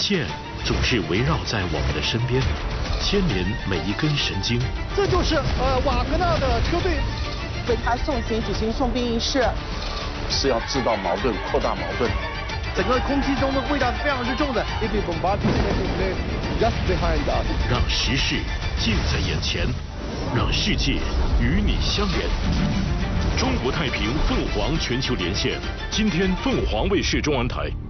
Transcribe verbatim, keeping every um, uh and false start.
线总是围绕在我们的身边，牵连每一根神经。 这就是呃瓦格纳的车队为他送行举行送殡仪式， 是要制造矛盾、扩大矛盾。 整个空气中的味道是非常之重的。If you bombard just behind us， 让时事近在眼前，让世界与你相连。中国太平凤凰全球连线，今天凤凰卫视中文台。